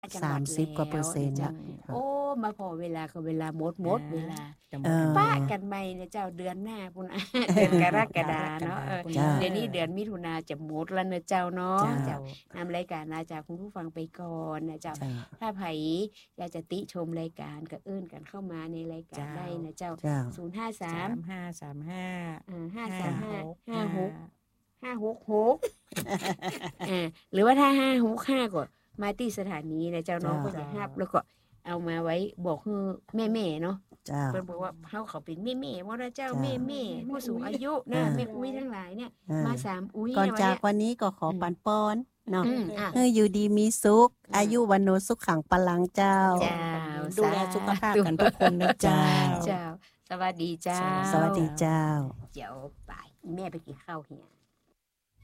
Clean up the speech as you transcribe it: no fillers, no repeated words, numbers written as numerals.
จังหวัด 30 กว่าเปอร์เซ็นต์ละโอ้มาพอเวลาก็เวลาหมดเวลาจะหมเอดอป้ากันใหม่เนี่ยเจ้าเดือนหน้าพุ่น เดือนกรกฎาเนาะจ้าเดี๋ยวนี้เดือนมิถุนาจะหมดแล้วนะเจ้าเนาะเจ้านำรายการลาจากคุณผู้ฟังไปก่อนนะเจ้าจ้าถ้าไผอยากจะติชมรายการก็เอิ้นกันเข้ามาในรายการได้นะเจ้าจ้า 053 3535 536 หรือว่าถ้า565ก็มาที่สถานีนะเจ้าน้องก็จะรับแล้วก็เอามาไว้บอกคือแม่ๆเนาะจ้าเพิ่นบอกว่าเฮาเขาเป็นแม่ๆว่าเจ้าแม่ๆผู้สูงอายุนะแม่อุ้ยทั้งหลายเนี่ยมา3อุ้ยก่อนเนี่ยจากวันวันนี้ก็ขอปันป้อนเนาะอ่ะอยู่ดีมีสุข อายุวันโนสุขขังปลังเจ้าเจ้าดูแลสุขภาพกันทุกคนนะเจ้าเจ้า สวัสดีเจ้าสวัสดีเจ้าเดี๋ยวไปแม่ไปกินข้าวเฮีย